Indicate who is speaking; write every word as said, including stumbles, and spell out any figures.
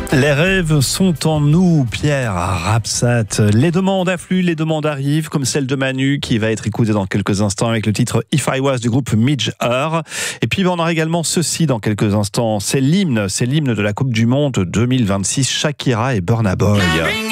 Speaker 1: Les rêves sont en nous, Pierre Rapsat. Les demandes affluent, les demandes arrivent, comme celle de Manu, qui va être écoutée dans quelques instants avec le titre If I Was du groupe Midge-Ur. Et puis, on aura également ceci dans quelques instants. C'est l'hymne, c'est l'hymne de la Coupe du Monde deux mille vingt-six, Shakira et Burna Boy.